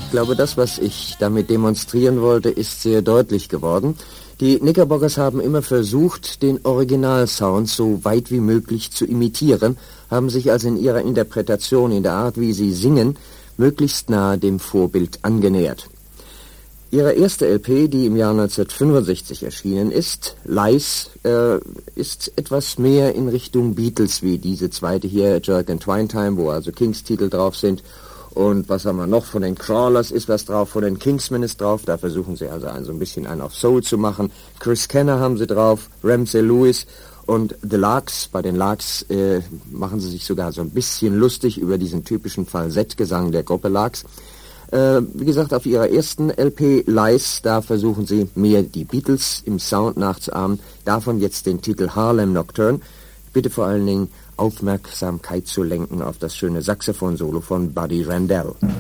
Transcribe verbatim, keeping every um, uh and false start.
Ich glaube, das, was ich damit demonstrieren wollte, ist sehr deutlich geworden. Die Knickerbockers haben immer versucht, den Originalsound so weit wie möglich zu imitieren, haben sich also in ihrer Interpretation, in der Art, wie sie singen, möglichst nahe dem Vorbild angenähert. Ihre erste L P, die im Jahr neunzehnhundertfünfundsechzig erschienen ist, Lies, äh, ist etwas mehr in Richtung Beatles wie diese zweite hier, Jerk and Twine Time, wo also Kings-Titel drauf sind. Und was haben wir noch? Von den Crawlers ist was drauf, von den Kingsmen ist drauf. Da versuchen sie also ein, so ein bisschen einen auf Soul zu machen. Chris Kenner haben sie drauf, Ramsey Lewis und The Larks. Bei den Larks äh, machen sie sich sogar so ein bisschen lustig über diesen typischen Falsettgesang der Gruppe Larks. Äh, wie gesagt, auf ihrer ersten L P Lies, da versuchen sie mehr die Beatles im Sound nachzuahmen. Davon jetzt den Titel Harlem Nocturne. Bitte vor allen Dingen Aufmerksamkeit zu lenken auf das schöne Saxophon-Solo von Buddy Randell.